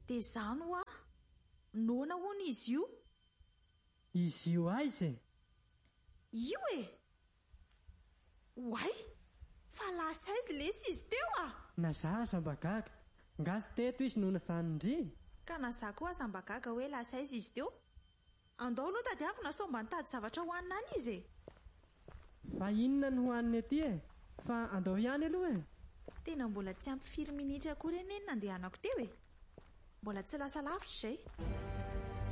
dia izany ho aho noana hoana izy io. Izy io aiza? Io e! Hoay! Fa lasa izy lesy izy teo a! Nazaza mba gaga, ngasy teto izy noana zanindry. Ka nazaka ho aza mba gaga hoe lasa izy izy teo. Andao aloha tadiavina sao mba nitady zavatra hohanina any izy e. Fa inona no hohaniny aty e? Fa andao ihany aloha e. Tena mbola tsy ampy 5 minitra akory eny nandehanako teo e. Mbola tsy lasa lavitra izay.